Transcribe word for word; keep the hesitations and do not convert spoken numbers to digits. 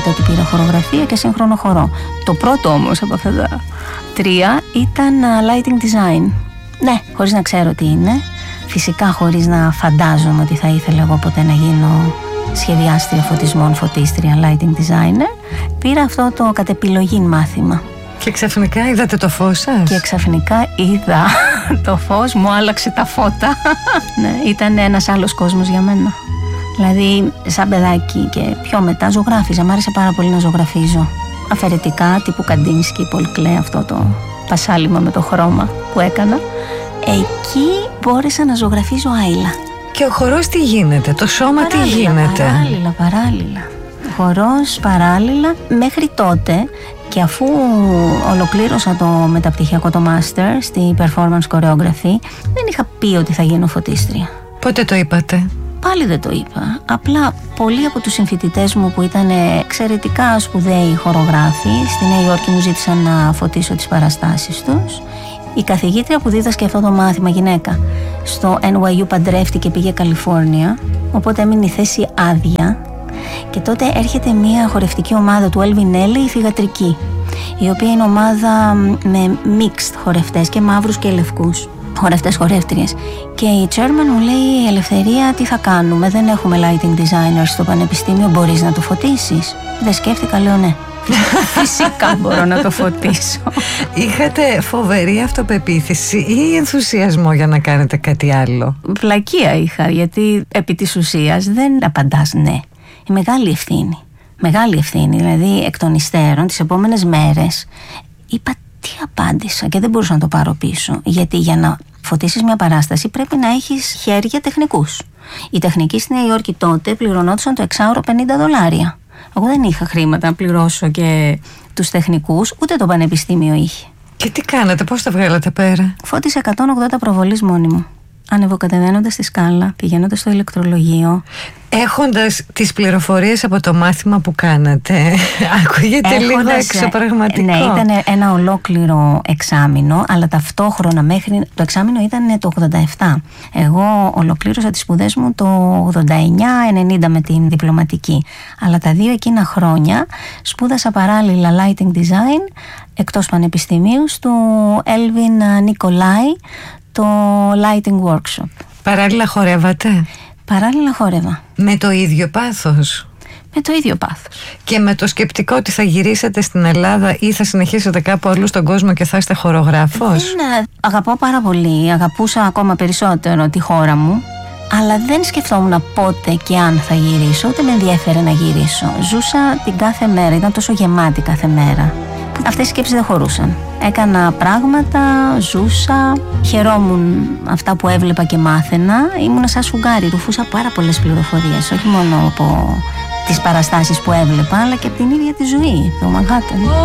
εννοείται ότι πήρα χορογραφία και σύγχρονο χορό. Το πρώτο όμως από αυτά τα τρία ήταν lighting design. Ναι, χωρίς να ξέρω τι είναι. Φυσικά χωρίς να φαντάζομαι ότι θα ήθελα εγώ ποτέ να γίνω σχεδιάστρια φωτισμών, φωτίστρια, lighting designer. Πήρα αυτό το κατ' επιλογή μάθημα. Και ξαφνικά είδατε το φως σας. Και ξαφνικά είδα το φως, μου άλλαξε τα φώτα. Ναι, ήταν ένας άλλος κόσμος για μένα. Δηλαδή, σαν παιδάκι και πιο μετά ζωγράφιζα. Μ' άρεσε πάρα πολύ να ζωγραφίζω. Αφαιρετικά, τύπου Καντίνσκι, Πολκλέ, αυτό το πασάλιμα με το χρώμα που έκανα. Εκεί μπόρεσα να ζωγραφίζω άειλα. Και ο χορός τι γίνεται, το σώμα παράλληλα, τι γίνεται. Παράλληλα, παράλληλα. Χορός παράλληλα μέχρι τότε. Και αφού ολοκλήρωσα το μεταπτυχιακό, το master στη performance choreography, δεν είχα πει ότι θα γίνω φωτίστρια. Πότε το είπατε? Πάλι δεν το είπα. Απλά πολλοί από τους συμφοιτητές μου που ήταν εξαιρετικά σπουδαίοι χορογράφοι στη Νέα Υόρκη μου ζήτησαν να φωτίσω τις παραστάσεις τους. Η καθηγήτρια που δίδασκε αυτό το μάθημα, γυναίκα, στο N Y U παντρεύτηκε, πήγε Καλιφόρνια, οπότε έμεινε η θέση άδεια. Και τότε έρχεται μια χορευτική ομάδα του Elvin Ailey, η θυγατρική, η οποία είναι ομάδα με mixed χορευτές, και μαύρους και λευκούς χορευτές, χορεύτριες. Και η chairman μου λέει: Ελευθερία, τι θα κάνουμε, δεν έχουμε lighting designers στο πανεπιστήμιο, μπορείς να το φωτίσεις? Δεν σκέφτηκα, λέω ναι. Φυσικά μπορώ να το φωτίσω. Είχατε φοβερή αυτοπεποίθηση ή ενθουσιασμό για να κάνετε κάτι άλλο? Βλακεία είχα, γιατί επί της ουσίας δεν απαντάς ναι. Η μεγάλη ευθύνη. Μεγάλη ευθύνη. Δηλαδή, εκ των υστέρων, τις επόμενες μέρες, είπα τι απάντησα και δεν μπορούσα να το πάρω πίσω. Γιατί για να φωτίσεις μια παράσταση πρέπει να έχεις χέρια τεχνικούς. Οι τεχνικοί στη Νέα Υόρκη τότε πληρωνόντουσαν το εξάωρο πενήντα δολάρια. Εγώ δεν είχα χρήματα να πληρώσω και τους τεχνικούς, ούτε το πανεπιστήμιο είχε. Και τι κάνατε, πώς τα βγάλατε πέρα? Φώτισα εκατόν ογδόντα προβολής μόνη μου. Ανεβοκατεβαίνοντας τη σκάλα, πηγαίνοντας στο ηλεκτρολογείο. Έχοντας τις πληροφορίες από το μάθημα που κάνατε, ακούγεται λίγο εξωπραγματικό. Ναι, ήταν ένα ολόκληρο εξάμηνο, αλλά ταυτόχρονα μέχρι το εξάμηνο ήταν το ογδόντα επτά. Εγώ ολοκλήρωσα τις σπουδές μου το ογδόντα εννιά ενενήντα με την διπλωματική. Αλλά τα δύο εκείνα χρόνια σπούδασα παράλληλα lighting design εκτός πανεπιστημίου στο Elvin Nicolai, το lighting workshop. Παράλληλα χορεύατε? Παράλληλα χόρευα. Με το ίδιο πάθος? Με το ίδιο πάθος. Και με το σκεπτικό ότι θα γυρίσετε στην Ελλάδα ή θα συνεχίσετε κάπου αλλού στον κόσμο και θα είστε χορογράφος? Ναι, αγαπώ πάρα πολύ. Αγαπούσα ακόμα περισσότερο τη χώρα μου. Αλλά δεν σκεφτόμουν πότε και αν θα γυρίσω, ούτε με ενδιέφερε να γυρίσω. Ζούσα την κάθε μέρα, ήταν τόσο γεμάτη κάθε μέρα. Αυτές οι σκέψεις δεν χωρούσαν. Έκανα πράγματα, ζούσα, χαιρόμουν αυτά που έβλεπα και μάθαινα. Ήμουνα σαν σφουγγάρι, ρουφούσα πάρα πολλές πληροφορίες, όχι μόνο από τις παραστάσεις που έβλεπα, αλλά και από την ίδια τη ζωή, το Μανχάταν.